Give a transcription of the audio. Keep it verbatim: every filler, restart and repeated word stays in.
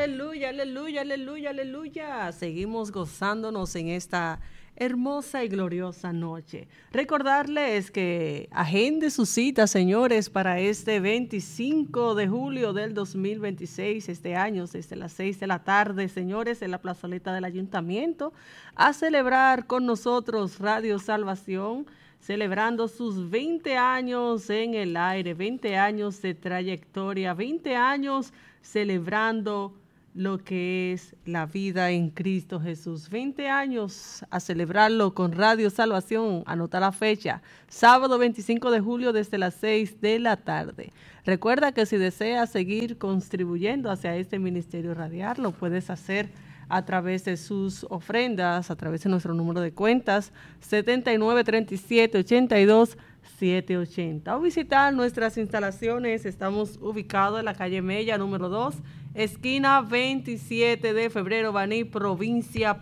aleluya, aleluya, aleluya, aleluya. Seguimos gozándonos en esta hermosa y gloriosa noche. Recordarles que agende su cita, señores, para este veinticinco de julio del dos mil veintiséis, este año, desde las seis de la tarde, señores, en la plazoleta del Ayuntamiento, a celebrar con nosotros Radio Salvación, celebrando sus veinte años en el aire, veinte años de trayectoria, veinte años celebrando lo que es la vida en Cristo Jesús. veinte años a celebrarlo con Radio Salvación. Anota la fecha, sábado veinticinco de julio desde las seis de la tarde. Recuerda que si deseas seguir contribuyendo hacia este ministerio radial, lo puedes hacer a través de sus ofrendas, a través de nuestro número de cuentas setenta y nueve treinta y siete ochenta y dos setecientos ochenta, o visitar nuestras instalaciones. Estamos ubicados en la calle Mella número dos, esquina veintisiete de febrero, Baní, provincia